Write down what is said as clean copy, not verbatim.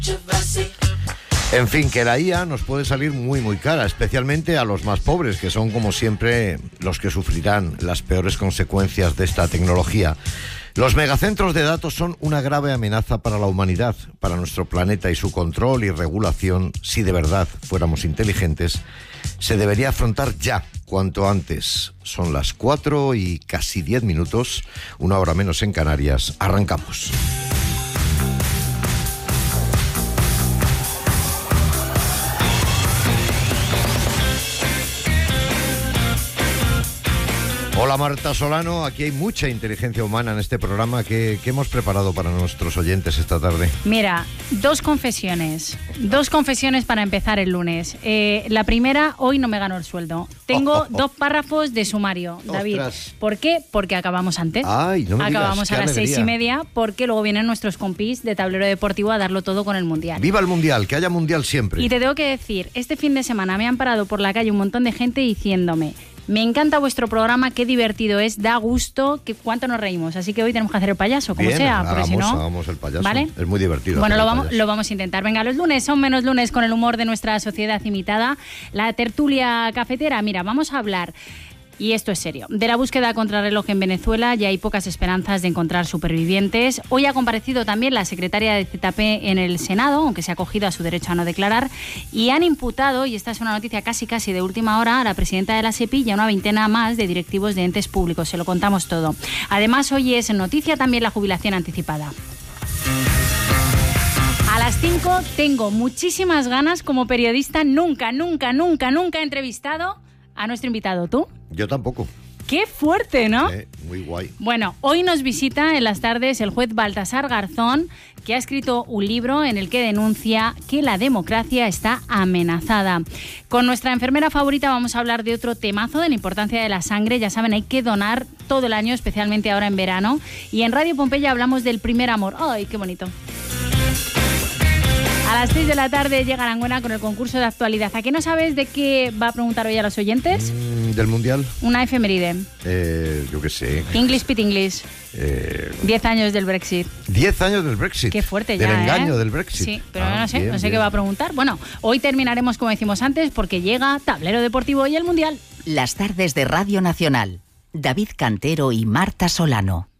En fin, que la IA nos puede salir muy muy cara, especialmente a los más pobres, que son como siempre los que sufrirán las peores consecuencias de esta tecnología. Los megacentros de datos son una grave amenaza para la humanidad, para nuestro planeta, y su control y regulación, si de verdad fuéramos inteligentes, se debería afrontar ya, cuanto antes. Son las 4 y casi 10 minutos, una hora menos en Canarias. Arrancamos. Hola Marta Solano, aquí hay mucha inteligencia humana en este programa. ¿Qué hemos preparado para nuestros oyentes esta tarde? Mira, dos confesiones para empezar el lunes. La primera, hoy no me gano el sueldo. Tengo 2 párrafos de sumario, David. Ostras. ¿Por qué? Porque acabamos antes. Ay, no me digas, acabamos a las 6:30, porque luego vienen nuestros compis de Tablero Deportivo a darlo todo con el Mundial. ¡Viva el Mundial! ¡Que haya Mundial siempre! Y te tengo que decir, este fin de semana me han parado por la calle un montón de gente diciéndome: me encanta vuestro programa, qué divertido es, da gusto, cuánto nos reímos. Así que hoy tenemos que hacer el payaso, como Bien, sea, porque si no... hagamos el payaso. ¿Vale? Es muy divertido. Bueno, lo vamos a intentar. Venga, los lunes son menos lunes con el humor de nuestra sociedad imitada. La tertulia cafetera, mira, vamos a hablar... Y esto es serio. De la búsqueda contrarreloj en Venezuela ya hay pocas esperanzas de encontrar supervivientes. Hoy ha comparecido también la secretaria de ZP en el Senado, aunque se ha acogido a su derecho a no declarar, y han imputado, y esta es una noticia casi de última hora, a la presidenta de la SEPI y a una veintena más de directivos de entes públicos. Se lo contamos todo. Además, hoy es noticia también la jubilación anticipada. A las 5 tengo muchísimas ganas como periodista. Nunca he entrevistado a nuestro invitado. ¿Tú? Yo tampoco. ¡Qué fuerte!, ¿no? Muy guay. Bueno, hoy nos visita en las tardes el juez Baltasar Garzón, que ha escrito un libro en el que denuncia que la democracia está amenazada. Con nuestra enfermera favorita vamos a hablar de otro temazo, de la importancia de la sangre. Ya saben, hay que donar todo el año, especialmente ahora en verano. Y en Radio Pompeya hablamos del primer amor. ¡Ay, qué bonito! A las 6 de la tarde llega Aranguena con el concurso de actualidad. ¿A qué no sabes de qué va a preguntar hoy a los oyentes? ¿Del Mundial? Una efeméride. Yo qué sé. English Pit English. 10 años del Brexit. 10 años del Brexit. Qué fuerte ya, Del engaño del Brexit. Sí, pero no sé qué va a preguntar. Bueno, hoy terminaremos como decimos antes porque llega Tablero Deportivo y el Mundial. Las tardes de Radio Nacional. David Cantero y Marta Solano.